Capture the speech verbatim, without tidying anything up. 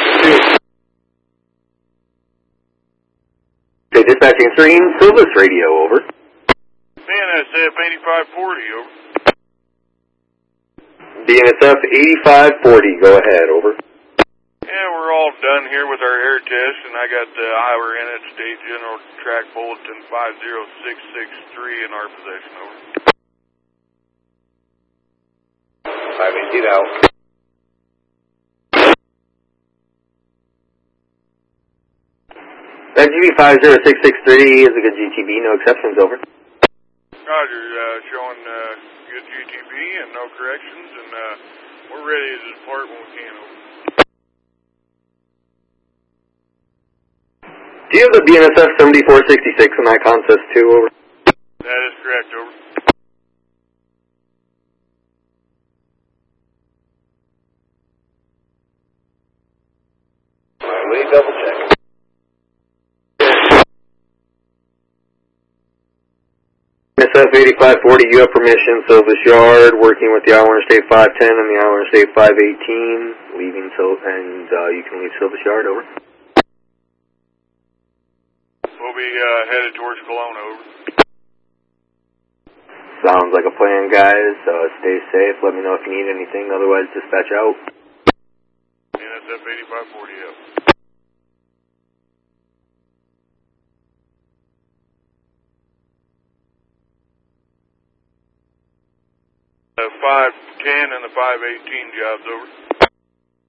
Okay, dispatching three, Silvis Radio, over. B N S F eighty-five forty, over. B N S F eighty-five forty, go ahead, over. Yeah, we're all done here with our air test, and I got the Iowa N H State General Track Bulletin five zero six six three in our possession, over. five eighteen out. That G B five zero six six three is a good G T B, no exceptions, over. Roger, uh, showing uh, good G T B and no corrections, and uh, we're ready to depart when we can, over. Do you have the B N S F seventy-four sixty-six in that contest too, over? That is correct, over. Alright, let me double check. B N S F eighty-five forty, you have permission, Silvis Yard, working with the Iowa Interstate five ten and the Iowa Interstate five eighteen, leaving, Sil and uh, you can leave Silvis Yard, over. We'll be uh, headed towards Kelowna, over. Sounds like a plan, guys. Uh, stay safe. Let me know if you need anything. Otherwise, dispatch out. B N S F eighty-five forty, up. The five ten and the five eighteen jobs, over.